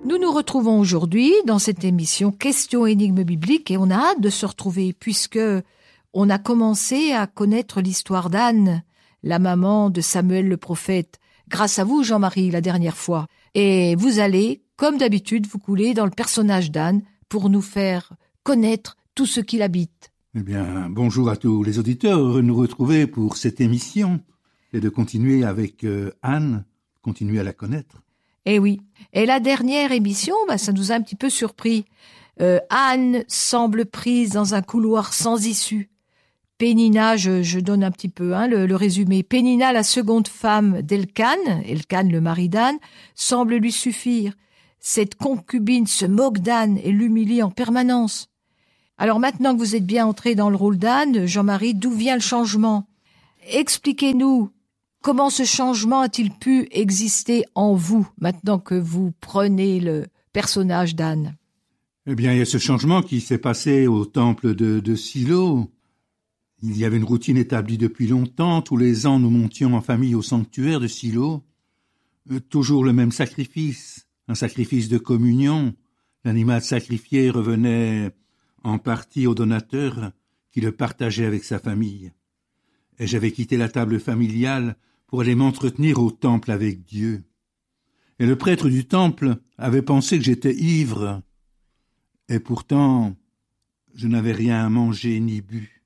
Nous nous retrouvons aujourd'hui dans cette émission Questions et énigmes bibliques et on a hâte de se retrouver puisque on a commencé à connaître l'histoire d'Anne, la maman de Samuel le prophète, grâce à vous Jean-Marie la dernière fois. Et vous allez, comme d'habitude, vous couler dans le personnage d'Anne pour nous faire connaître tout ce qu'il habite. Eh bien, bonjour à tous les auditeurs, heureux de nous retrouver pour cette émission et de continuer avec Anne, continuer à la connaître. Eh oui, et la dernière émission, ça nous a un petit peu surpris. Anne semble prise dans un couloir sans issue. Pénina, je donne un petit peu le résumé. Pénina, la seconde femme d'Elkane, Elkane le mari d'Anne, semble lui suffire. Cette concubine se moque d'Anne et l'humilie en permanence. Alors maintenant que vous êtes bien entré dans le rôle d'Anne, Jean-Marie, d'où vient le changement? Expliquez-nous, comment ce changement a-t-il pu exister en vous, maintenant que vous prenez le personnage d'Anne? Eh bien, il y a ce changement qui s'est passé au temple de Silo. Il y avait une routine établie depuis longtemps. Tous les ans, nous montions en famille au sanctuaire de Silo. Toujours le même sacrifice, un sacrifice de communion. L'animal sacrifié revenait en partie au donateur qui le partageait avec sa famille. Et j'avais quitté la table familiale pour aller m'entretenir au temple avec Dieu. Et le prêtre du temple avait pensé que j'étais ivre. Et pourtant, je n'avais rien à manger ni bu.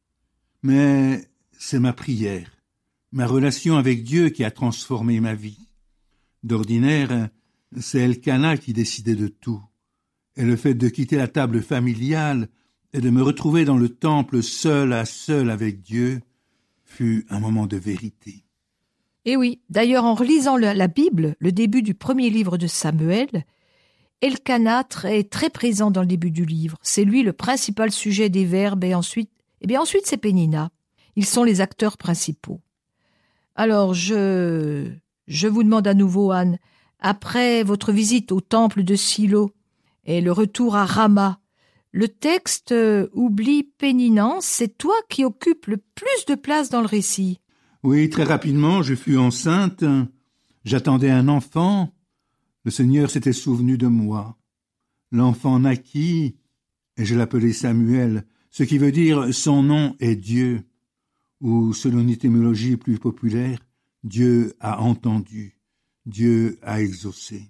Mais c'est ma prière, ma relation avec Dieu qui a transformé ma vie. D'ordinaire, c'est Elkana qui décidait de tout. Et le fait de quitter la table familiale et de me retrouver dans le temple seul à seul avec Dieu fut un moment de vérité. Et oui, d'ailleurs en relisant la Bible, le début du premier livre de Samuel, Elkana est très présent dans le début du livre. C'est lui le principal sujet des verbes et ensuite c'est Pénina. Ils sont les acteurs principaux. Alors je vous demande à nouveau, Anne, après votre visite au temple de Silo et le retour à Rama, le texte oublie Pénina, c'est toi qui occupes le plus de place dans le récit. Oui, très rapidement, je fus enceinte. J'attendais un enfant. Le Seigneur s'était souvenu de moi. L'enfant naquit et je l'appelai Samuel, ce qui veut dire son nom est Dieu, ou selon une étymologie plus populaire, Dieu a entendu, Dieu a exaucé.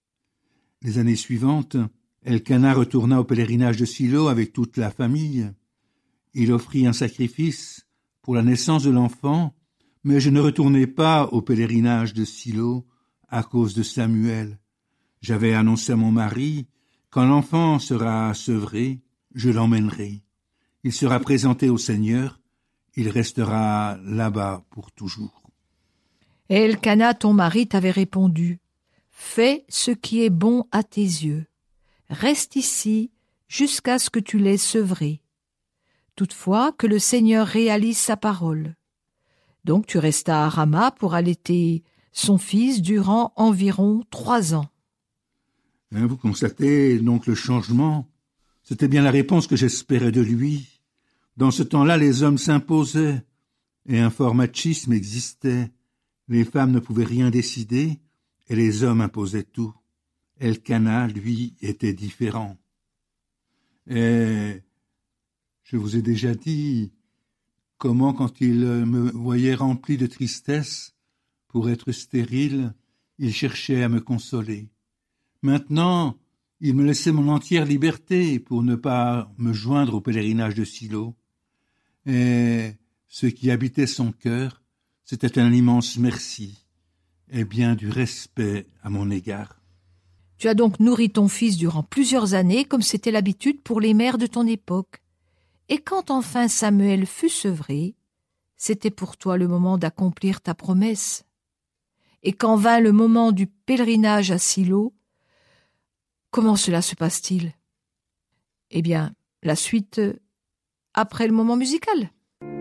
Les années suivantes, Elkana retourna au pèlerinage de Silo avec toute la famille. Il offrit un sacrifice pour la naissance de l'enfant, mais je ne retournai pas au pèlerinage de Silo à cause de Samuel. J'avais annoncé à mon mari, quand l'enfant sera sevré, je l'emmènerai. Il sera présenté au Seigneur, il restera là-bas pour toujours. Et Elkana, ton mari, t'avait répondu, « Fais ce qui est bon à tes yeux. Reste ici jusqu'à ce que tu l'aies sevré. Toutefois, que le Seigneur réalise sa parole. » Donc tu restas à Rama pour allaiter son fils durant environ 3 ans. Vous constatez donc le changement. C'était bien la réponse que j'espérais de lui. Dans ce temps-là, les hommes s'imposaient et un fort machisme existait. Les femmes ne pouvaient rien décider et les hommes imposaient tout. Elkana, lui, était différent. Et je vous ai déjà dit comment, quand il me voyait rempli de tristesse pour être stérile, il cherchait à me consoler. Maintenant, il me laissait mon entière liberté pour ne pas me joindre au pèlerinage de Silo. Et ce qui habitait son cœur, c'était un immense merci et bien du respect à mon égard. Tu as donc nourri ton fils durant plusieurs années, comme c'était l'habitude pour les mères de ton époque. Et quand enfin Samuel fut sevré, c'était pour toi le moment d'accomplir ta promesse. Et quand vint le moment du pèlerinage à Silo, comment cela se passe-t-il? Eh bien, la suite après le moment musical.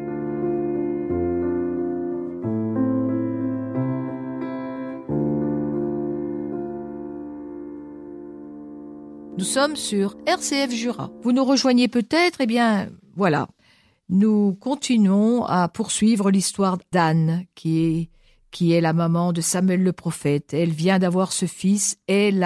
Nous sommes sur RCF Jura. Vous nous rejoignez peut-être, eh bien, voilà. Nous continuons à poursuivre l'histoire d'Anne, qui est la maman de Samuel le prophète. Elle vient d'avoir ce fils, elle a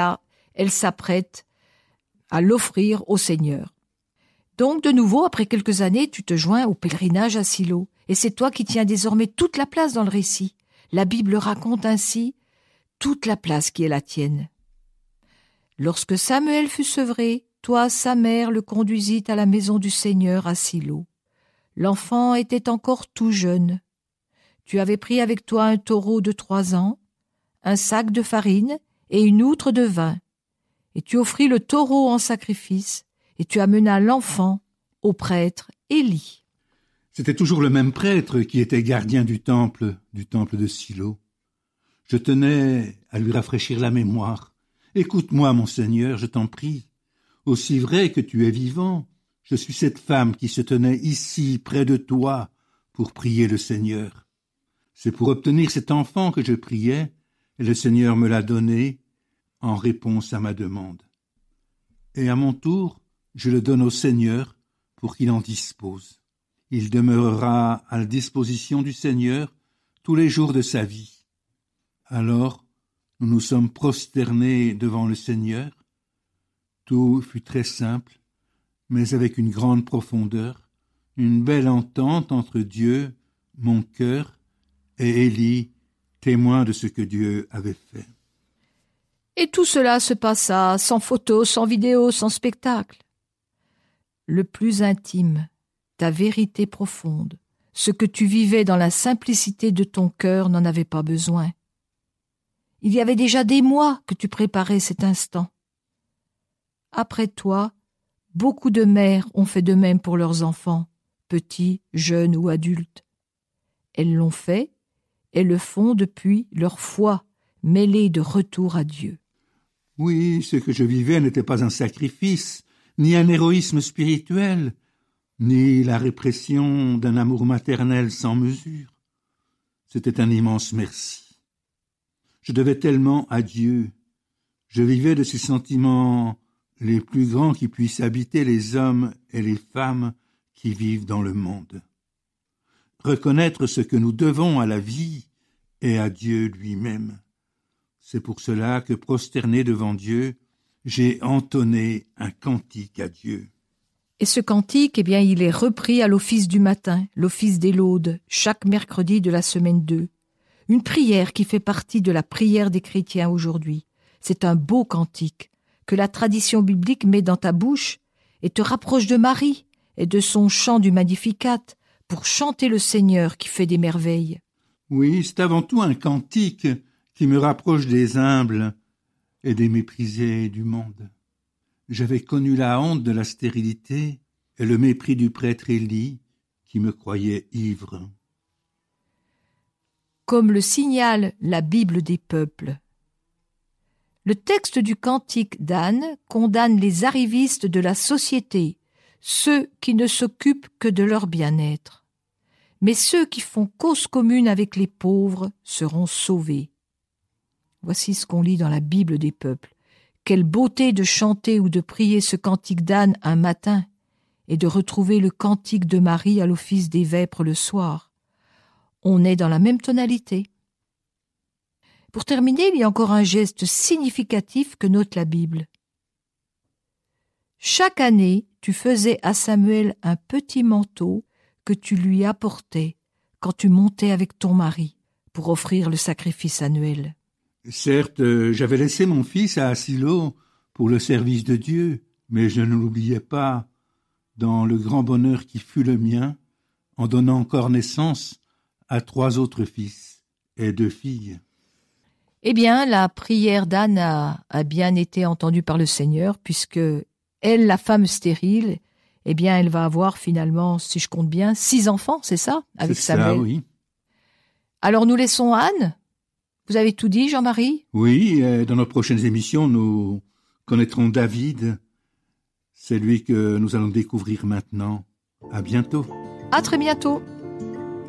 elle s'apprête à l'offrir au Seigneur. Donc, de nouveau, après quelques années, tu te joins au pèlerinage à Silo. Et c'est toi qui tiens désormais toute la place dans le récit. La Bible raconte ainsi toute la place qui est la tienne. Lorsque Samuel fut sevré, toi, sa mère, le conduisit à la maison du Seigneur à Silo. L'enfant était encore tout jeune. Tu avais pris avec toi un taureau de 3 ans, un sac de farine et une outre de vin. Et tu offris le taureau en sacrifice, et tu amena l'enfant au prêtre Élie. C'était toujours le même prêtre qui était gardien du temple de Silo. Je tenais à lui rafraîchir la mémoire. Écoute-moi, mon Seigneur, je t'en prie. Aussi vrai que tu es vivant, je suis cette femme qui se tenait ici, près de toi, pour prier le Seigneur. C'est pour obtenir cet enfant que je priais, et le Seigneur me l'a donné en réponse à ma demande. Et à mon tour, je le donne au Seigneur pour qu'il en dispose. Il demeurera à la disposition du Seigneur tous les jours de sa vie. Alors, nous nous sommes prosternés devant le Seigneur. Tout fut très simple, mais avec une grande profondeur, une belle entente entre Dieu, mon cœur, et Élie, témoin de ce que Dieu avait fait. Et tout cela se passa sans photos, sans vidéos, sans spectacle. Le plus intime, ta vérité profonde, ce que tu vivais dans la simplicité de ton cœur n'en avait pas besoin. Il y avait déjà des mois que tu préparais cet instant. Après toi, beaucoup de mères ont fait de même pour leurs enfants, petits, jeunes ou adultes. Elles l'ont fait et le font depuis leur foi, mêlée de retour à Dieu. Oui, ce que je vivais n'était pas un sacrifice, ni un héroïsme spirituel, ni la répression d'un amour maternel sans mesure. C'était un immense merci. Je devais tellement à Dieu. Je vivais de ces sentiments les plus grands qui puissent habiter les hommes et les femmes qui vivent dans le monde. Reconnaître ce que nous devons à la vie et à Dieu lui-même. C'est pour cela que, prosterné devant Dieu, j'ai entonné un cantique à Dieu. Et ce cantique, il est repris à l'office du matin, l'office des laudes, chaque mercredi de la semaine 2. Une prière qui fait partie de la prière des chrétiens aujourd'hui. C'est un beau cantique que la tradition biblique met dans ta bouche et te rapproche de Marie et de son chant du Magnificat pour chanter le Seigneur qui fait des merveilles. Oui, c'est avant tout un cantique qui me rapproche des humbles et des méprisés du monde. J'avais connu la honte de la stérilité et le mépris du prêtre Élie qui me croyait ivre. Comme le signale la Bible des peuples. Le texte du cantique d'Anne condamne les arrivistes de la société, ceux qui ne s'occupent que de leur bien-être. Mais ceux qui font cause commune avec les pauvres seront sauvés. Voici ce qu'on lit dans la Bible des peuples. Quelle beauté de chanter ou de prier ce cantique d'Anne un matin et de retrouver le cantique de Marie à l'office des vêpres le soir. On est dans la même tonalité. Pour terminer, il y a encore un geste significatif que note la Bible. Chaque année, tu faisais à Samuel un petit manteau que tu lui apportais quand tu montais avec ton mari pour offrir le sacrifice annuel. Certes, j'avais laissé mon fils à Silo pour le service de Dieu, mais je ne l'oubliais pas dans le grand bonheur qui fut le mien en donnant encore naissance à 3 autres fils et 2 filles. Eh bien, la prière d'Anne a bien été entendue par le Seigneur, puisque elle, la femme stérile, elle va avoir finalement, si je compte bien, 6 enfants, c'est ça, avec Samuel. Ça, oui. Alors nous laissons Anne. Vous avez tout dit, Jean-Marie? Oui, dans nos prochaines émissions, nous connaîtrons David. C'est lui que nous allons découvrir maintenant. À bientôt. À très bientôt.